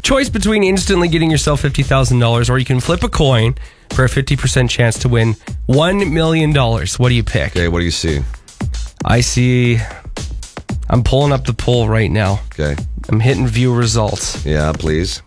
choice between instantly getting yourself $50,000 or you can flip a coin for a 50% chance to win $1 million. What do you pick? Okay, what do you see? I'm pulling up the poll right now. Okay. I'm hitting view results. Yeah, please.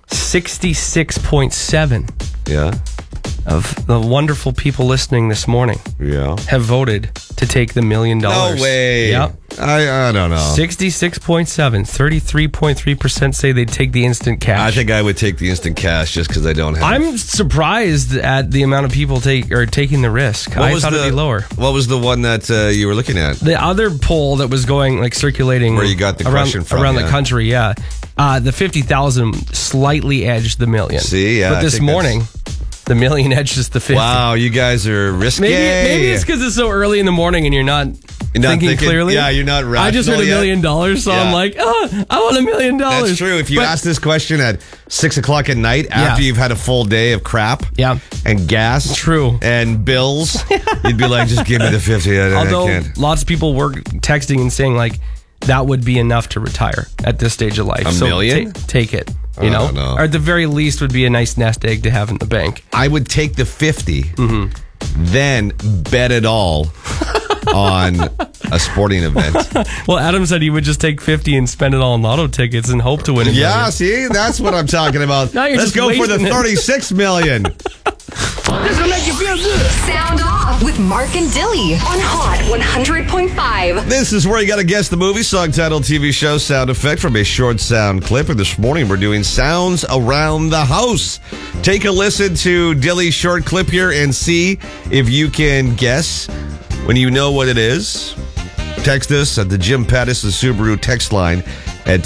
66.7 Yeah. of the wonderful people listening this morning Yeah. have voted to take the $1 million. No way. Yep. I don't know. 66.7. 33.3% say they'd take the instant cash. I think I would take the instant cash just because I don't have. I'm surprised at the amount of people taking the risk. I thought it'd be lower. What was the one that you were looking at? The other poll that was going, like, circulating Where you got the question from, around yeah. the country, yeah. The 50,000 slightly edged the million. See, yeah. But this morning, the million edges the 50. Wow, you guys are risky. Maybe it's because it's so early in the morning and you're not thinking clearly. Yeah, you're not rational. I just heard $1 million, so Yeah. I'm like, I want $1 million. That's true. If you ask this question at 6 o'clock at night after you've had a full day of crap and gas and bills, you'd be like, just give me the 50. Although I can't. Lots of people were texting and saying, like, that would be enough to retire at this stage of life. $1 million? Take it. You know? No. Or at the very least would be a nice nest egg to have in the bank. I would take the 50, then bet it all on a sporting event. Well, Adam said he would just take 50 and spend it all on lotto tickets and hope to win $1 million. Yeah, see? That's what I'm talking about. Now you're Let's just go for the wasting it. $36 million. This will make you feel good. Sound Off with Mark and Dilly on Hot 100.5. This is where you got to guess the movie, song title, TV show, sound effect from a short sound clip. And this morning we're doing sounds around the house. Take a listen to Dilly's short clip here and see if you can guess when you know what it is. Text us at the Jim Pattison Subaru text line at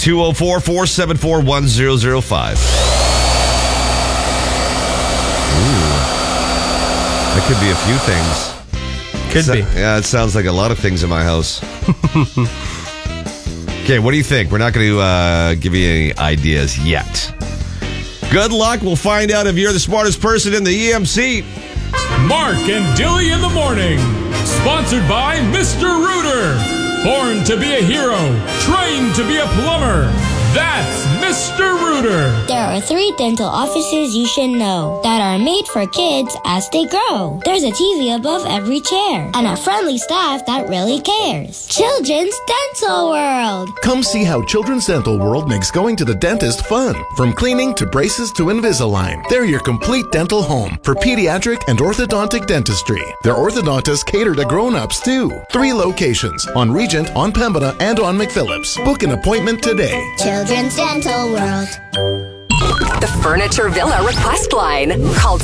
204-474-1005. That could be a few things. Could be. Yeah, it sounds like a lot of things in my house. Okay, what do you think? We're not going to give you any ideas yet. Good luck. We'll find out if you're the smartest person in the EMC. Mark and Dilly in the morning. Sponsored by Mr. Rooter. Born to be a hero. Trained to be a plumber. That's Mr. Rooter. There are 3 dental offices you should know that are made for kids as they grow. There's a TV above every chair and a friendly staff that really cares. Children's Dental World. Come see how Children's Dental World makes going to the dentist fun. From cleaning to braces to Invisalign, they're your complete dental home for pediatric and orthodontic dentistry. Their orthodontists cater to grown-ups too. 3 locations on Regent, on Pembina, and on McPhillips. Book an appointment today. Children's Dental World. The Furniture Villa request line. Call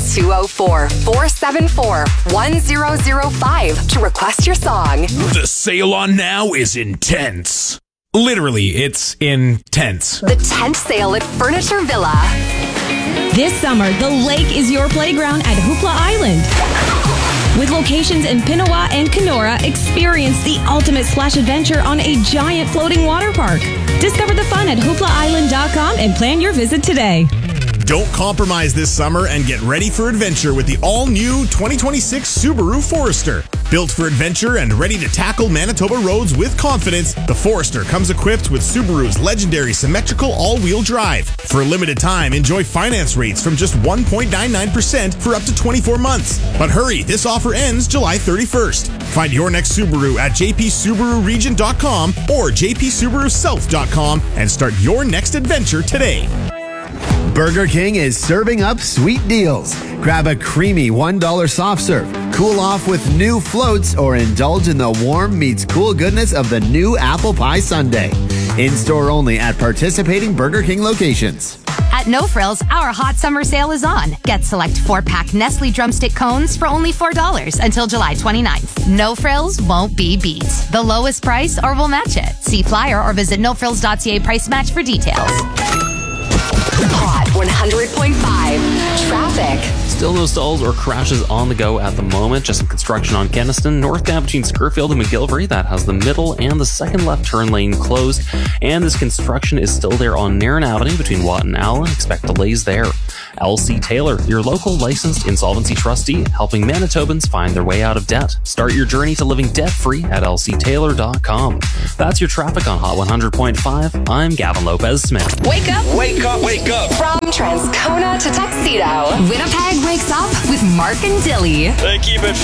204-474-1005 to request your song. The sale on now is intense. Literally, it's intense. The tent sale at Furniture Villa. This summer, the lake is your playground at Hoopla Island. With locations in Pinawa and Kenora, experience the ultimate splash adventure on a giant floating water park. Discover the fun at hooplaisland.com and plan your visit today. Don't compromise this summer and get ready for adventure with the all-new 2026 Subaru Forester. Built for adventure and ready to tackle Manitoba roads with confidence, the Forester comes equipped with Subaru's legendary symmetrical all-wheel drive. For a limited time, enjoy finance rates from just 1.99% for up to 24 months. But hurry, this offer ends July 31st. Find your next Subaru at jpsubaruregent.com or jpsubarusouth.com and start your next adventure today. Burger King is serving up sweet deals. Grab a creamy $1 soft serve, cool off with new floats, or indulge in the warm meets cool goodness of the new apple pie sundae. In-store only at participating Burger King locations. At No Frills, our hot summer sale is on. Get select 4-pack Nestle drumstick cones for only $4 until July 29th. No Frills won't be beat. The lowest price or we'll match it. See flyer or visit nofrills.ca price match for details. Hot 100.5. Traffic. Still no stalls or crashes on the go at the moment. Just some construction on Kenniston, northbound between Scurfield and McGillivray. That has the middle and the second left turn lane closed. And this construction is still there on Nairn Avenue between Watt and Allen. Expect delays there. LC Taylor, your local licensed insolvency trustee, helping Manitobans find their way out of debt. Start your journey to living debt-free at lctaylor.com. That's your traffic on Hot 100.5. I'm Gavin Lopez-Smith. Wake up. Wake up. Wake up. From Transcona to Tuxedo, Winnipeg wakes up with Mark and Dilly. They keep it